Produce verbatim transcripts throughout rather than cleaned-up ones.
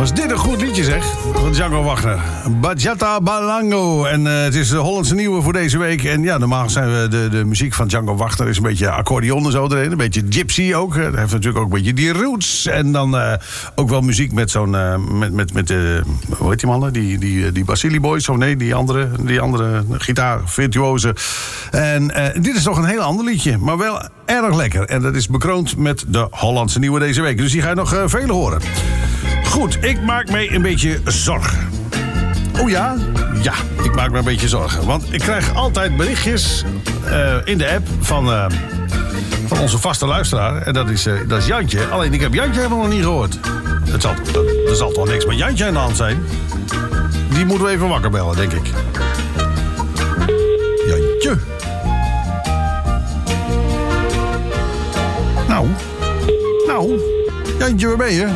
Was dit een goed liedje, zeg? Van Django Wagner. Bachata Balango. En uh, het is de Hollandse nieuwe voor deze week. En ja, normaal zijn we de, de muziek van Django Wagner is een beetje accordeon en zo erin. Een beetje gypsy ook. Hij heeft natuurlijk ook een beetje die roots. En dan uh, ook wel muziek met zo'n... Uh, met, met, met uh, hoe heet die mannen? Die, die, die Basili Boys. Of nee, die andere, die andere gitaarvirtuozen. En uh, dit is toch een heel ander liedje. Maar wel erg lekker. En dat is bekroond met de Hollandse nieuwe deze week. Dus die ga je nog uh, vele horen. Goed, ik maak me een beetje zorgen. Oh ja? Ja, ik maak me een beetje zorgen. Want ik krijg altijd berichtjes uh, in de app van, uh, van onze vaste luisteraar. En dat is, uh, dat is Jantje. Alleen ik heb Jantje helemaal nog niet gehoord. Het zal, er zal toch niks met Jantje aan de hand zijn? Die moeten we even wakker bellen, denk ik. Jantje. Nou. Nou. Jantje, waar ben je?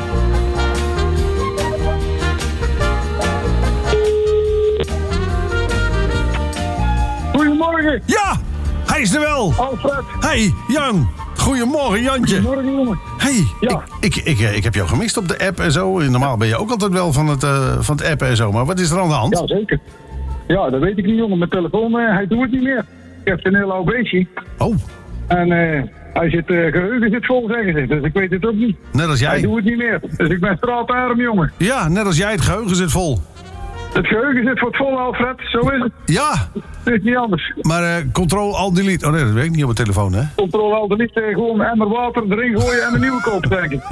Goedemorgen. Ja, hij is er wel. Alfred. Hey, Jan. Goedemorgen, Jantje. Goedemorgen, jongen. Hey, Ja. ik, ik, ik, ik heb jou gemist op de app en zo. Normaal ben je ook altijd wel van het, uh, van het appen en zo. Maar wat is er aan de hand? Ja, zeker. Ja, dat weet ik niet, jongen. Mijn telefoon, uh, hij doet het niet meer. Ik heb een heel oud beestje. Oh, En uh, hij zit, uh, geheugen zit vol, zeggen ze. Dus ik weet het ook niet. net als Hij jij. doet het niet meer. Dus ik ben straatarm, jongen. Ja, net als jij. Het geheugen zit vol. Het geheugen zit voor het vol, Alfred. Zo is het. Ja, Het is niet anders. maar uh, control alt delete. Oh nee, dat weet ik niet op mijn telefoon, hè? Controle al niet uh, gewoon een emmer water erin gooien en een nieuwe kopen, denk ik.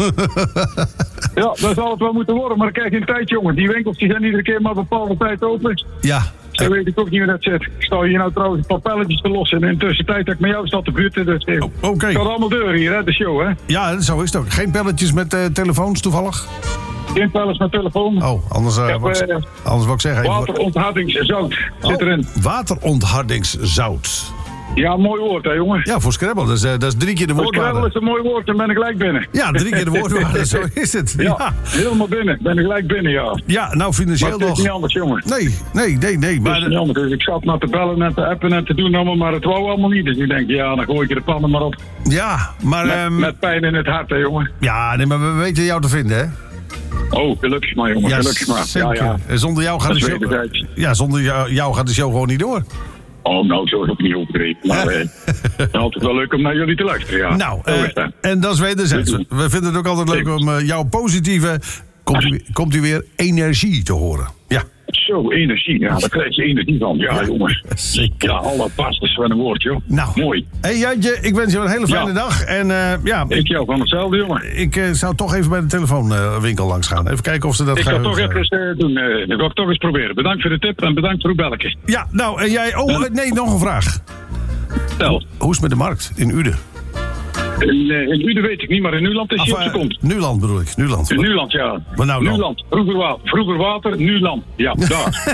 Ja, dat zal het wel moeten worden. Maar dan krijg je een tijd, jongen. Die winkels die zijn iedere keer maar een bepaalde tijd open. Ja. Zo weet ik ook niet hoe dat zit. Ik sta hier nou trouwens een paar pelletjes te lossen. En in de tussentijd dat ik met jou sta te buurten. Dus eh, Oh, oké. het gaat allemaal deur hier, hè, de show, hè. Ja, zo is het ook. Geen pelletjes met uh, telefoons toevallig? Geen pellets met telefoon. Oh, anders, uh, Ik heb, wou ik- uh, anders wou ik zeggen... even- Wateronthardingszout zit Oh, erin. wateronthardingszout. Ja, mooi woord, hè, jongen. Ja, voor Scrabble. Dat is, uh, dat is drie keer de Voor Scrabble woordwaarde. is een mooi woord, dan ben ik gelijk binnen. Ja, drie keer de woordwaarde. Zo is het. Ja, Ja, helemaal binnen. Ben ik gelijk binnen, ja. ja nou Maar financieel het is nog... niet anders, jongen. Nee, nee, nee, nee. Het Maar, is niet anders. Dus ik zat naar te bellen en te appen en te doen allemaal, maar het wou allemaal niet. Dus ik denk, ja, dan gooi ik er de pannen maar op. ja, maar... Met, ehm, met pijn in het hart, hè, jongen. ja, nee, maar we weten jou te vinden, hè? Oh, gelukkig maar, jongen. Ja, Gelukkig maar. zeker. Ja, ja. En zonder jou gaat Dat de is show... wederzijds. Ja, zonder jou, jou gaat de show gewoon niet door. Oh, nou, zo is het niet overdreven. Maar eh, het is altijd wel leuk om naar jullie te luisteren, ja. Nou, Zo eh, is dat. en dat is wederzijds. Zeker. We vinden het ook altijd leuk Zeker. om uh, jouw positieve... Komt u, komt u weer energie te horen. Ja. Zo, energie. Ja, daar krijg je energie van. Ja, Ja, jongens. zeker. Ja, alle past is van een woord, joh. Nou, Mooi. Hey Jantje, ik wens je een hele fijne Ja. dag. En uh, ja, Ik ik, jou van hetzelfde, jongen. ik uh, zou toch even bij de telefoonwinkel langs gaan. Even kijken of ze dat Ik ga gaan. het toch even eens uh, doen. Uh, dat ga ik toch eens proberen. Bedankt voor de tip en bedankt voor uw belletje. Ja, nou, en jij... Oh, uh, nee, nog een vraag. Stel. Hoe is het met de markt in Uden? In, uh, in Uden weet ik niet, maar in Nuland is hij op uh, zijn kont. Nuland bedoel ik, Nuland. In Nuland, ja. Wat nou dan? Nuland. Vroeger water, vroeger water, nu land. Ja, daar.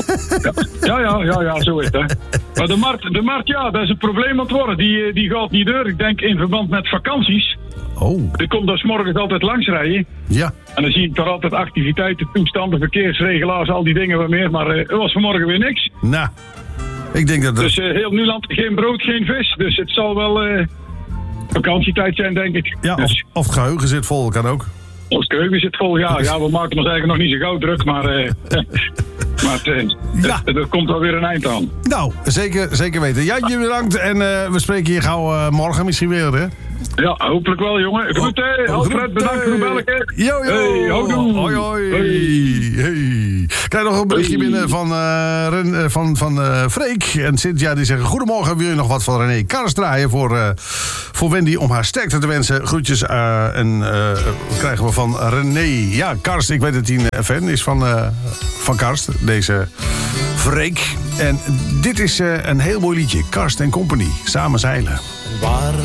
ja, ja, ja, ja, zo is het. Hè. Maar de markt, de markt, ja, dat is een probleem aan het worden. Die, eh, die gaat niet door. Ik denk in verband met vakanties. Oh, Ik kom daar 's morgens altijd langs rijden. ja. En dan zie ik daar altijd activiteiten, toestanden, verkeersregelaars, al die dingen wat meer. Maar uh, er was vanmorgen weer niks. Nou, ik denk dat... dat Dus uh, heel Nuland, geen brood, geen vis. Dus het zal wel uh, vakantietijd zijn, denk ik. ja, dus, of, of het geheugen zit vol, kan ook. Ons geheugen zit vol. Ja, ja, we maken ons eigenlijk nog niet zo gauw druk, maar, uh, maar het, uh, Ja. het- er komt wel weer een eind aan. Nou, zeker, zeker weten. Jantje, bedankt. En uh, we spreken je gauw uh, morgen misschien weer, hè? Ja, hopelijk wel, jongen. Groeten, Oh, Alfred, groeten. bedankt voor de belletje. Yo, yo. Hey, houdoe. Hoi, hoi. Hey. Hey. Ik krijg nog een berichtje Hey. binnen van, uh, Ren, uh, van, van uh, Freek en Cynthia. Die zeggen, goedemorgen, wil je nog wat van René Kars draaien voor, uh, voor Wendy om haar sterkte te wensen? Groetjes uh, en uh, krijgen we van René. Ja, Karst, ik weet dat hij een fan is van, uh, van Karst, deze Freek. En dit is uh, een heel mooi liedje, Karst en Company, Samen zeilen. Waar